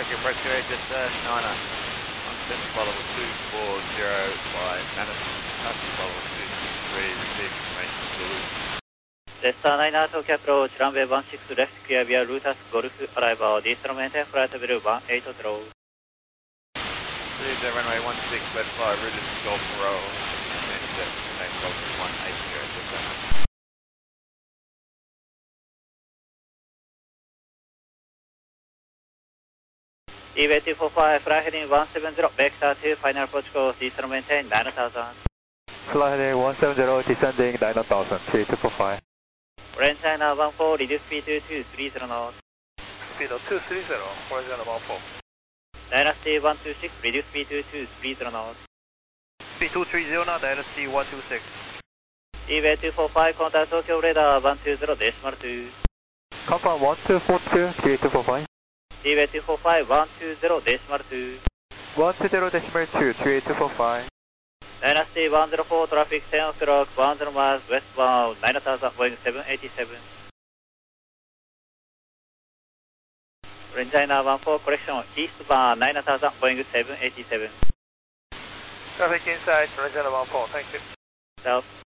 Tokyo approach to just Niner. On Sensible level 240 by Madison. Level 263, receive information Zulu. レスターナイナー東京アプローチランウェイ16レフトクリアビアルータスゴルフアライバーディストロメンテンフライトビル180 Cruise runway 16 left 5 routed to Golf Row and name Golf 180 EWay 245 fly heading 170 vector 2 final approach course distro maintain 9000 Fly heading 170 descending 9000 3245 Orange China 14 reduce speed to 230 knots Speed of 230 Orange China 14 Dynasty 126 reduce speed to 230 knots Speed 230 now Dynasty 126 EWay 245 contact Tokyo radar 120 decimal 2 Compound 1242 3845 EWay 245 120 decimal 2 120 decimal 2 3845 Dynasty 104 traffic 10 o'clock 10 miles westbound 9000 Boeing 787 Orange China 14 correction eastbound 9000 Boeing 787 Traffic inside Orange China 14 thank you South